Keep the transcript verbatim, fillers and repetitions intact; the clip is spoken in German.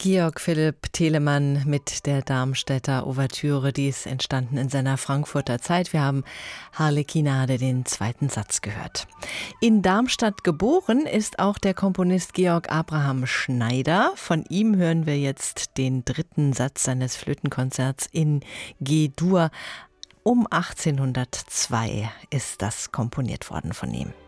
Georg Philipp Telemann mit der Darmstädter Ouvertüre, die ist entstanden in seiner Frankfurter Zeit. Wir haben Harlekinade, den zweiten Satz gehört. In Darmstadt geboren ist auch der Komponist Georg Abraham Schneider. Von ihm hören wir jetzt den dritten Satz seines Flötenkonzerts in G-Dur. Um achtzehnhundertzwei ist das komponiert worden von ihm.